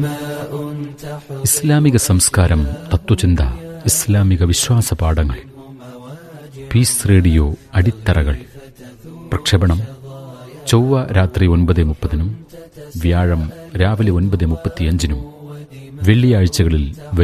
ഇസ്ലാമിക സംസ്കാരം, തത്വചിന്ത, ഇസ്ലാമിക വിശ്വാസ പാഠങ്ങൾ. Piece radio അടിത്തറകൾ. പ്രക്ഷേപണം ചൊവ്വ രാത്രി 9:30, വ്യാഴം രാവിലെ 9:35, വെള്ളിയാഴ്ചകളിൽ